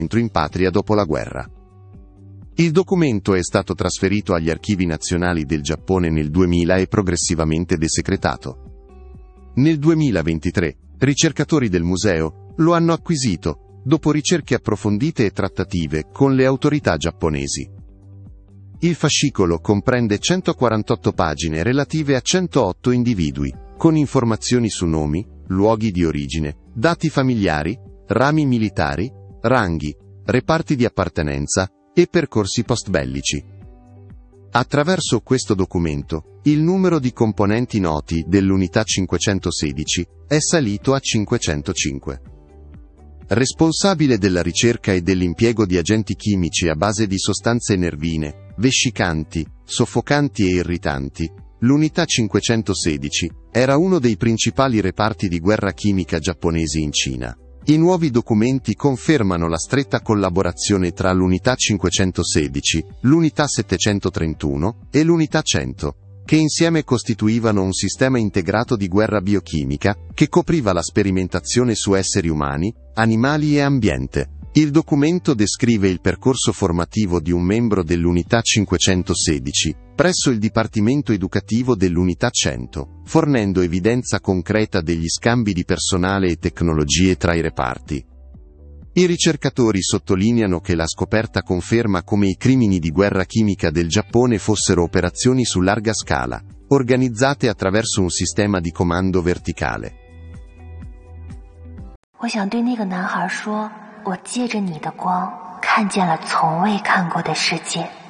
in patria dopo la guerra. Il documento è stato trasferito agli archivi nazionali del Giappone nel 2000 e progressivamente desecretato. Nel 2023, ricercatori del museo lo hanno acquisito, dopo ricerche approfondite e trattative con le autorità giapponesi. Il fascicolo comprende 148 pagine relative a 108 individui, con informazioni su nomi, luoghi di origine, dati familiari, rami militari, ranghi, reparti di appartenenza e percorsi post-bellici. Attraverso questo documento, il numero di componenti noti dell'unità 516 è salito a 505. Responsabile della ricerca e dell'impiego di agenti chimici a base di sostanze nervine, vescicanti, soffocanti e irritanti, l'unità 516 era uno dei principali reparti di guerra chimica giapponesi in Cina. I nuovi documenti confermano la stretta collaborazione tra l'unità 516, l'unità 731 e l'unità 100, che insieme costituivano un sistema integrato di guerra biochimica che copriva la sperimentazione su esseri umani, animali e ambiente. Il documento descrive il percorso formativo di un membro dell'unità 516 presso il Dipartimento Educativo dell'unità 100, fornendo evidenza concreta degli scambi di personale e tecnologie tra i reparti. I ricercatori sottolineano che la scoperta conferma come i crimini di guerra chimica del Giappone fossero operazioni su larga scala, organizzate attraverso un sistema di comando verticale. 我想对那个男孩说，我借着你的光看见了从未看过的世界。